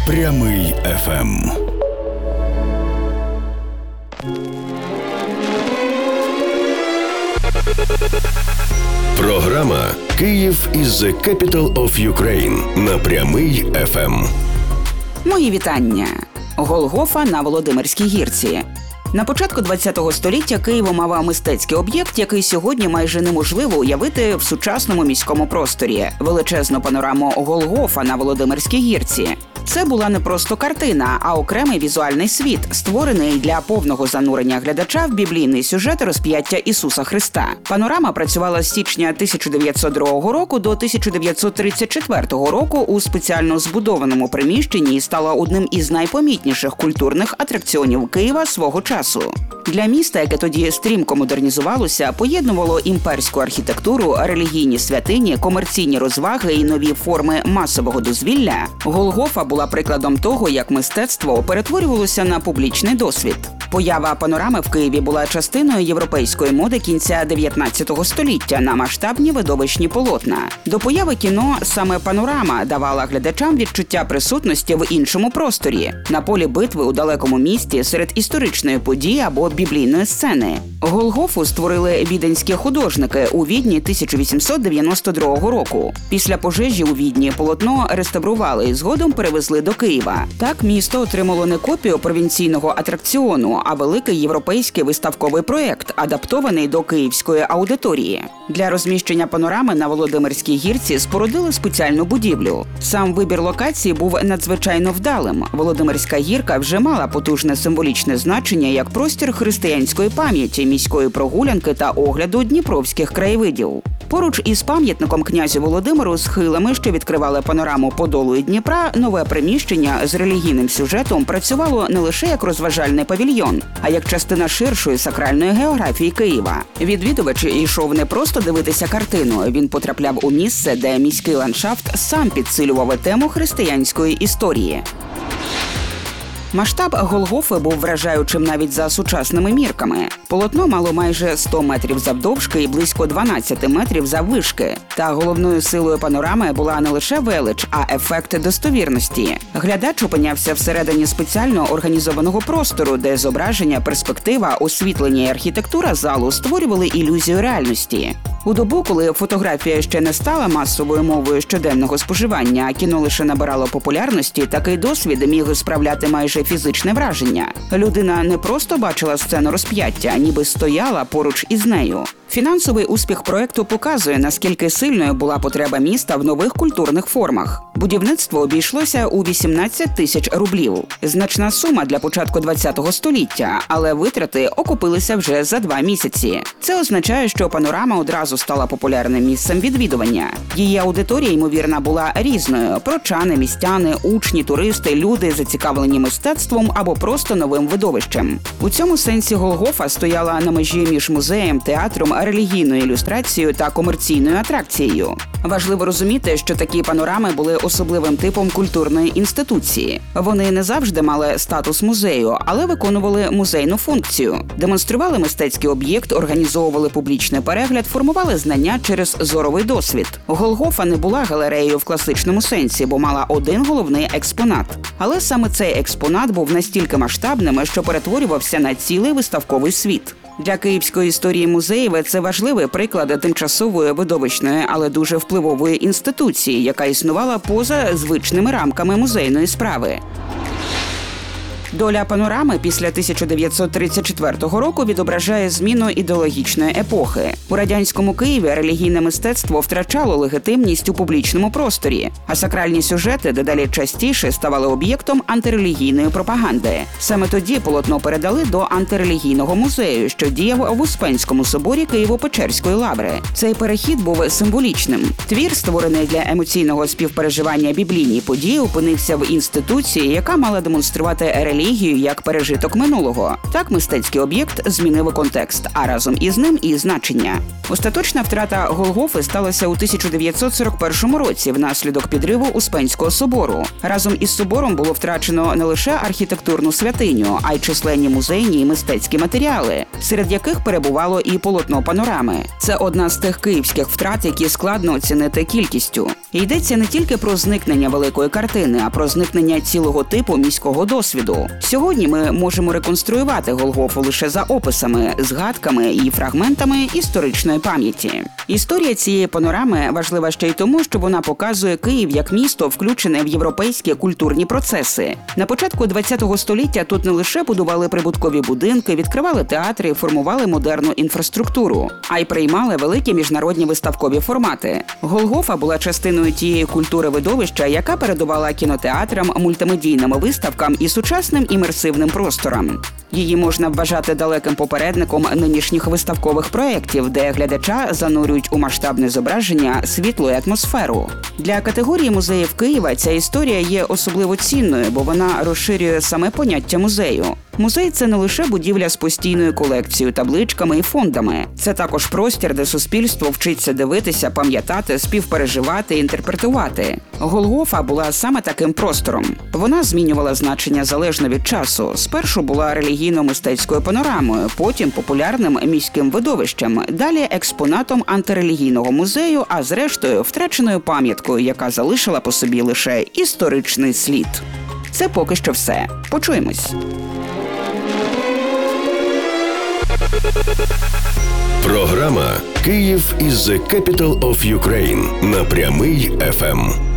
Прямий ФМ. Програма «Київ is the capital of Ukraine» на Прямий ФМ. Мої вітання. Голгофа на Володимирській гірці. На початку ХХ століття Києво мав мистецький об'єкт, який сьогодні майже неможливо уявити в сучасному міському просторі – величезну панораму Голгофа на Володимирській гірці. Це була не просто картина, а окремий візуальний світ, створений для повного занурення глядача в біблійний сюжет розп'яття Ісуса Христа. Панорама працювала з січня 1902 року до 1934 року у спеціально збудованому приміщенні і стала одним із найпомітніших культурних атракціонів Києва свого часу. Для міста, яке тоді стрімко модернізувалося, поєднувало імперську архітектуру, релігійні святині, комерційні розваги і нові форми масового дозвілля, Голгофа була прикладом того, як мистецтво перетворювалося на публічний досвід. Поява панорами в Києві була частиною європейської моди кінця 19 століття на масштабні видовищні полотна. До появи кіно саме панорама давала глядачам відчуття присутності в іншому просторі, на полі битви у далекому місті серед історичної події або біблійної сцени. Голгофу створили віденські художники у Відні 1892 року. Після пожежі у Відні полотно реставрували і згодом перевезли до Києва. Так місто отримало не копію провінційного атракціону, а великий європейський виставковий проєкт, адаптований до київської аудиторії. Для розміщення панорами на Володимирській гірці спорудили спеціальну будівлю. Сам вибір локації був надзвичайно вдалим. Володимирська гірка вже мала потужне символічне значення як простір християнської пам'яті, міської прогулянки та огляду дніпровських краєвидів. Поруч із пам'ятником князю Володимиру, схилами, що відкривали панораму Подолу і Дніпра, нове приміщення з релігійним сюжетом працювало не лише як розважальний павільйон, а як частина ширшої сакральної географії Києва. Відвідувач йшов не просто дивитися картину, він потрапляв у місце, де міський ландшафт сам підсилював тему християнської історії. Масштаб Голгофи був вражаючим навіть за сучасними мірками. Полотно мало майже 100 метрів завдовжки і близько 12 метрів заввишки. Та головною силою панорами була не лише велич, а ефект достовірності. Глядач опинявся всередині спеціально організованого простору, де зображення, перспектива, освітлення і архітектура залу створювали ілюзію реальності. У добу, коли фотографія ще не стала масовою мовою щоденного споживання, а кіно лише набирало популярності, такий досвід міг справляти майже фізичне враження. Людина не просто бачила сцену розп'яття, а ніби стояла поруч із нею. Фінансовий успіх проекту показує, наскільки сильною була потреба міста в нових культурних формах. Будівництво обійшлося у 18 тисяч рублів. Значна сума для початку ХХ століття, але витрати окупилися вже за 2 місяці. Це означає, що панорама одразу стала популярним місцем відвідування. Її аудиторія, ймовірно, була різною – прочани, містяни, учні, туристи, люди, зацікавлені мистецтвом або просто новим видовищем. У цьому сенсі Голгофа стояла на межі між музеєм, театром, релігійною ілюстрацією та комерційною атракцією. Важливо розуміти, що такі панорами були особливим типом культурної інституції. Вони не завжди мали статус музею, але виконували музейну функцію. Демонстрували мистецький об'єкт, організовували публічний перегляд, формували знання через зоровий досвід. Голгофа не була галереєю в класичному сенсі, бо мала один головний експонат. Але саме цей експонат був настільки масштабним, що перетворювався на цілий виставковий світ. Для київської історії музеїв це важливий приклад тимчасової, видовищної, але дуже впливової інституції, яка існувала поза звичними рамками музейної справи. Доля панорами після 1934 року відображає зміну ідеологічної епохи. У радянському Києві релігійне мистецтво втрачало легітимність у публічному просторі, а сакральні сюжети дедалі частіше ставали об'єктом антирелігійної пропаганди. Саме тоді полотно передали до антирелігійного музею, що діяв в Успенському соборі Києво-Печерської лаври. Цей перехід був символічним. Твір, створений для емоційного співпереживання біблійні події, опинився в інституції, яка мала демонструвати релігію релігію як пережиток минулого. Так мистецький об'єкт змінив і контекст, а разом із ним і значення. Остаточна втрата Голгофи сталася у 1941 році внаслідок підриву Успенського собору. Разом із собором було втрачено не лише архітектурну святиню, а й численні музейні і мистецькі матеріали, серед яких перебувало і полотно панорами. Це одна з тих київських втрат, які складно оцінити кількістю. І йдеться не тільки про зникнення великої картини, а про зникнення цілого типу міського досвіду. Сьогодні ми можемо реконструювати Голгофу лише за описами, згадками і фрагментами історичної пам'яті. Історія цієї панорами важлива ще й тому, що вона показує Київ як місто, включене в європейські культурні процеси. На початку ХХ століття тут не лише будували прибуткові будинки, відкривали театри, формували модерну інфраструктуру, а й приймали великі міжнародні виставкові формати. Голгофа була частиною тієї культури видовища, яка передувала кінотеатрам, мультимедійним виставкам і сучасним імерсивним просторам. Її можна вважати далеким попередником нинішніх виставкових проєктів, де глядача занурюють у масштабне зображення, світло і атмосферу. Для категорії музеїв Києва ця історія є особливо цінною, бо вона розширює саме поняття музею. Музей – це не лише будівля з постійною колекцією, табличками і фондами. Це також простір, де суспільство вчиться дивитися, пам'ятати, співпереживати, інтерпретувати. Голгофа була саме таким простором. Вона змінювала значення залежно від часу. Спершу була релігійно-мистецькою панорамою, потім популярним міським видовищем, далі експонатом антирелігійного музею, а зрештою втраченою пам'яткою, яка залишила по собі лише історичний слід. Це поки що все. Почуємось. Програма «Київ is the capital of Ukraine» на Прямий ФМ.